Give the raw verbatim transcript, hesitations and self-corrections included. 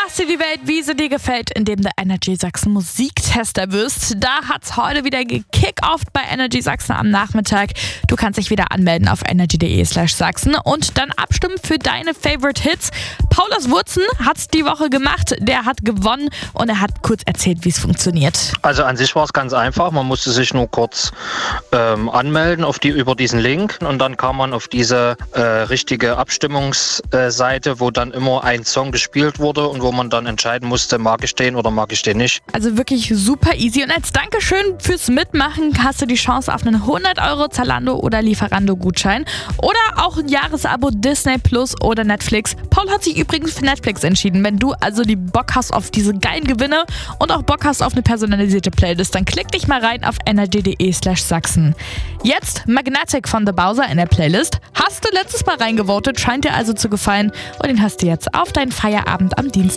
Sagst dir die Welt, wie sie dir gefällt, indem du Energy Sachsen Musiktester wirst. Da hat's heute wieder gekickt-offt bei Energy Sachsen am Nachmittag. Du kannst dich wieder anmelden auf energy.de slash Sachsen und dann abstimmen für deine Favorite Hits. Paulus Wurzen hat's die Woche gemacht. Der hat gewonnen und er hat kurz erzählt, wie es funktioniert. Also an sich war es ganz einfach. Man musste sich nur kurz ähm, anmelden auf die, über diesen Link und dann kam man auf diese äh, richtige Abstimmungsseite, wo dann immer ein Song gespielt wurde und wo man dann entscheiden musste, mag ich den oder mag ich den nicht. Also wirklich super easy. Und als Dankeschön fürs Mitmachen hast du die Chance auf einen hundert Euro Zalando oder Lieferando-Gutschein oder auch ein Jahresabo Disney Plus oder Netflix. Paul hat sich übrigens für Netflix entschieden. Wenn du also die Bock hast auf diese geilen Gewinne und auch Bock hast auf eine personalisierte Playlist, dann klick dich mal rein auf energy.de slash Sachsen. Jetzt Magnetic von The Bowser in der Playlist. Hast du letztes Mal reingevotet, scheint dir also zu gefallen und den hast du jetzt auf deinen Feierabend am Dienstag